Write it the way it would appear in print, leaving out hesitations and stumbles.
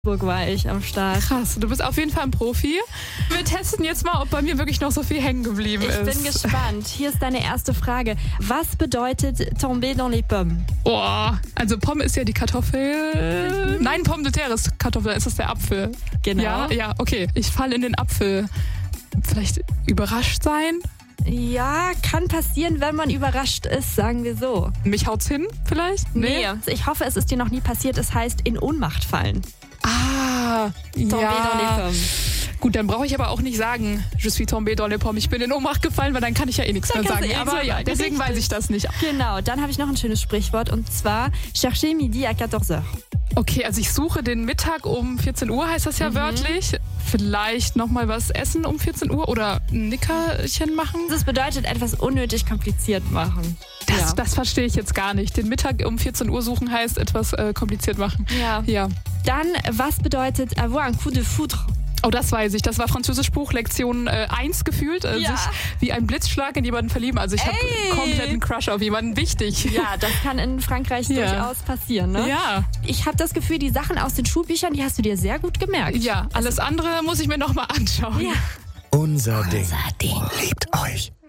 War ich am Start. Krass, du bist auf jeden Fall ein Profi. Wir testen jetzt mal, ob bei mir wirklich noch so viel hängen geblieben ist. Ich bin gespannt. Hier ist deine erste Frage. Was bedeutet tomber dans les pommes? Oh, also Pomme ist ja die Kartoffel. Nein, Pomme de terre ist Kartoffel, ist das der Apfel. Genau. Ja, okay. Ich falle in den Apfel. Vielleicht überrascht sein? Ja, kann passieren, wenn man überrascht ist, sagen wir so. Mich haut's hin, vielleicht? Nee. Ich hoffe, es ist dir noch nie passiert. Es heißt in Ohnmacht fallen. Tomber dans les pommes. Gut, dann brauche ich aber auch nicht sagen, je suis tombé dans les pommes. Ich bin in Ohnmacht gefallen, weil dann kann ich ja eh nichts mehr sagen. Aber ja, deswegen weiß ich das nicht. Genau, dann habe ich noch ein schönes Sprichwort und zwar chercher midi à 14h. Okay, also ich suche den Mittag um 14 Uhr, heißt das ja wörtlich. Vielleicht nochmal was essen um 14 Uhr oder ein Nickerchen machen. Das bedeutet etwas unnötig kompliziert machen. Das verstehe ich jetzt gar nicht. Den Mittag um 14 Uhr suchen heißt etwas kompliziert machen. Ja. Dann, was bedeutet avoir un coup de foudre? Oh, das weiß ich. Das war Französisch-Lektion 1 gefühlt. Sich wie ein Blitzschlag in jemanden verlieben. Also ich habe kompletten Crush auf jemanden. Wichtig. Ja, das kann in Frankreich durchaus passieren. Ne? Ja. Ich habe das Gefühl, die Sachen aus den Schulbüchern, die hast du dir sehr gut gemerkt. Ja, alles andere muss ich mir nochmal anschauen. Ja. Unser Ding liebt euch.